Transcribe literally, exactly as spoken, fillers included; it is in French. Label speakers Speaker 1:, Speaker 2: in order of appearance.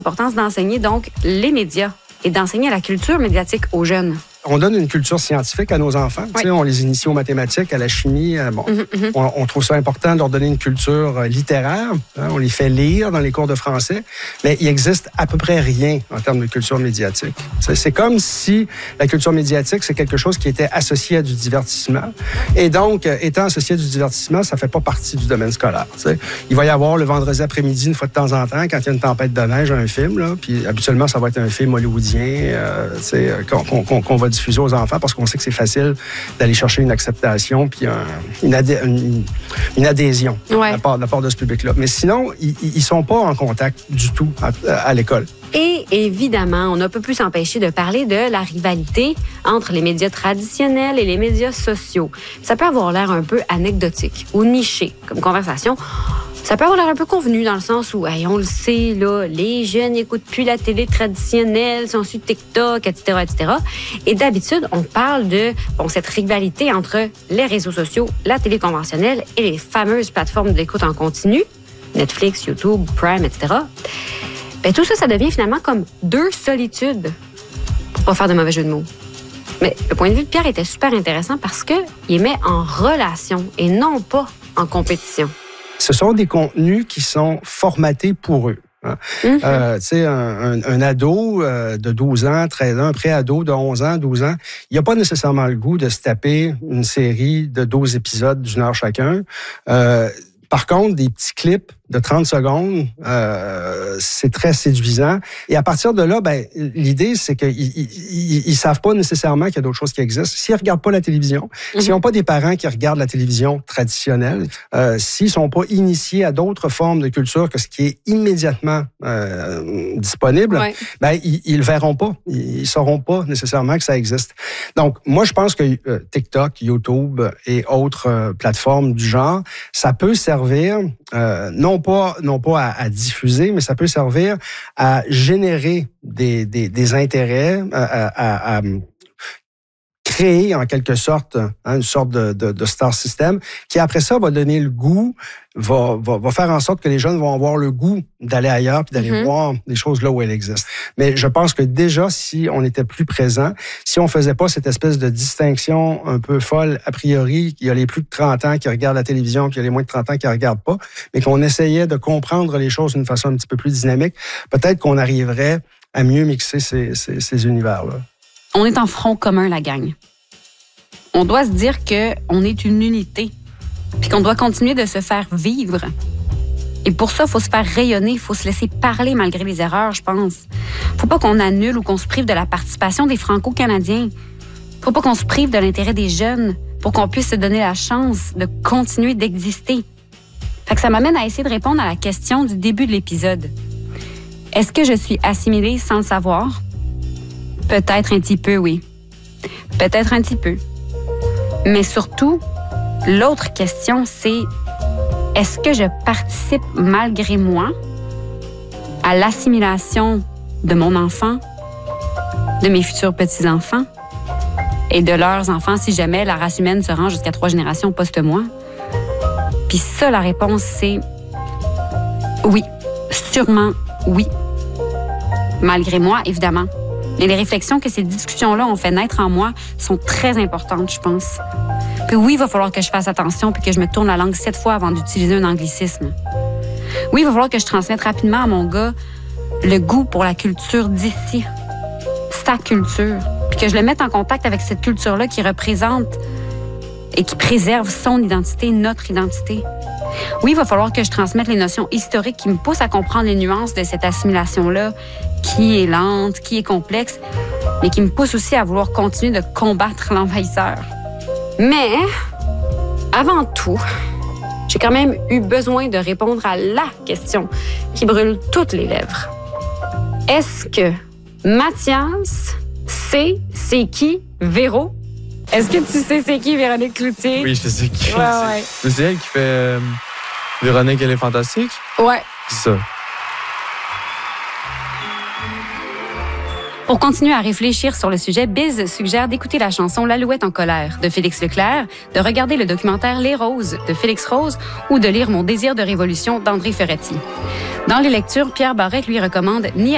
Speaker 1: L'importance d'enseigner donc les médias et d'enseigner la culture médiatique aux jeunes.
Speaker 2: On donne une culture scientifique à nos enfants. Oui. On les initie aux mathématiques, à la chimie. Bon, mm-hmm, mm-hmm. On, on trouve ça important de leur donner une culture littéraire. Hein, on les fait lire dans les cours de français. Mais il existe à peu près rien en termes de culture médiatique. C'est, c'est comme si la culture médiatique, c'est quelque chose qui était associé à du divertissement. Et donc, étant associé à du divertissement, ça fait pas partie du domaine scolaire. T'sais. Il va y avoir le vendredi après-midi, une fois de temps en temps, quand il y a une tempête de neige, un film. Là, puis habituellement, ça va être un film hollywoodien euh, qu'on, qu'on, qu'on va diffuser aux enfants parce qu'on sait que c'est facile d'aller chercher une acceptation puis un, une, adhé, une, une adhésion ouais. de, la part, de la part de ce public-là. Mais sinon, ils ne sont pas en contact du tout à, à l'école.
Speaker 1: Et évidemment, on ne peut plus s'empêcher de parler de la rivalité entre les médias traditionnels et les médias sociaux. Ça peut avoir l'air un peu anecdotique ou niché comme conversation. Ça peut avoir l'air un peu convenu dans le sens où, hey, on le sait, là, les jeunes n'écoutent plus la télé traditionnelle, sont sur TikTok, et cetera, et cetera. Et d'habitude, on parle de bon, cette rivalité entre les réseaux sociaux, la télé conventionnelle et les fameuses plateformes d'écoute en continu, Netflix, YouTube, Prime, et cetera. Bien, tout ça, ça devient finalement comme deux solitudes, pour pas faire de mauvais jeu de mots. Mais le point de vue de Pierre était super intéressant parce qu'il les met en relation et non pas en compétition.
Speaker 2: Ce sont des contenus qui sont formatés pour eux. Hein. Mm-hmm. Euh, tu sais, un, un, un ado euh, de douze ans, treize ans, un pré-ado de onze ans, douze ans, il n'a pas nécessairement le goût de se taper une série de douze épisodes d'une heure chacun. Euh, par contre, des petits clips de trente secondes, euh, c'est très séduisant. Et à partir de là, ben, l'idée, c'est qu'ils ils, ils savent pas nécessairement qu'il y a d'autres choses qui existent. S'ils regardent pas la télévision, mm-hmm. s'ils n'ont pas des parents qui regardent la télévision traditionnelle, euh, s'ils sont pas initiés à d'autres formes de culture que ce qui est immédiatement euh, disponible, ouais. ben, ils, ils le verront pas. Ils sauront pas nécessairement que ça existe. Donc, moi, je pense que euh, TikTok, YouTube et autres euh, plateformes du genre, ça peut servir, euh, non pas, non pas à, à diffuser, mais ça peut servir à générer des, des, des intérêts, à, à, à créer en quelque sorte hein, une sorte de, de, de star system qui après ça va donner le goût, va, va, va faire en sorte que les jeunes vont avoir le goût d'aller ailleurs puis d'aller mm-hmm. voir des choses là où elles existent. Mais je pense que déjà, si on était plus présent, si on faisait pas cette espèce de distinction un peu folle a priori, qu'il y a les plus de trente ans qui regardent la télévision puis il y a les moins de trente ans qui ne regardent pas, mais qu'on essayait de comprendre les choses d'une façon un petit peu plus dynamique, peut-être qu'on arriverait à mieux mixer ces, ces, ces univers-là.
Speaker 1: On est en front commun, la gang. On doit se dire qu'on est une unité, puis qu'on doit continuer de se faire vivre. Et pour ça, il faut se faire rayonner, il faut se laisser parler malgré les erreurs, je pense. Faut pas qu'on annule ou qu'on se prive de la participation des Franco-Canadiens. Faut pas qu'on se prive de l'intérêt des jeunes pour qu'on puisse se donner la chance de continuer d'exister. Fait que ça m'amène à essayer de répondre à la question du début de l'épisode. Est-ce que je suis assimilée sans le savoir? Peut-être un petit peu, oui. Peut-être un petit peu. Mais surtout, l'autre question, c'est est-ce que je participe malgré moi à l'assimilation de mon enfant, de mes futurs petits-enfants et de leurs enfants si jamais la race humaine se rend jusqu'à trois générations post-moi? Puis ça, la réponse, c'est oui. Sûrement oui. Malgré moi, évidemment. Et les réflexions que ces discussions-là ont fait naître en moi sont très importantes, je pense. Puis oui, il va falloir que je fasse attention puis que je me tourne la langue sept fois avant d'utiliser un anglicisme. Oui, il va falloir que je transmette rapidement à mon gars le goût pour la culture d'ici, sa culture, puis que je le mette en contact avec cette culture-là qui représente et qui préserve son identité, notre identité. Oui, il va falloir que je transmette les notions historiques qui me poussent à comprendre les nuances de cette assimilation-là, qui est lente, qui est complexe, mais qui me pousse aussi à vouloir continuer de combattre l'envahisseur. Mais, avant tout, j'ai quand même eu besoin de répondre à la question qui brûle toutes les lèvres. Est-ce que Mathias sait c'est qui Véro? Est-ce que tu sais c'est qui Véronique Cloutier?
Speaker 3: Oui, je sais qui.
Speaker 1: Ouais, ouais.
Speaker 3: C'est elle qui fait euh, Véronique, elle est fantastique?
Speaker 1: Ouais.
Speaker 3: C'est ça.
Speaker 1: Pour continuer à réfléchir sur le sujet, Biz suggère d'écouter la chanson L'Alouette en colère de Félix Leclerc, de regarder le documentaire Les Roses de Félix Rose ou de lire Mon désir de révolution d'André Ferretti. Dans les lectures, Pierre Barrette lui recommande Ni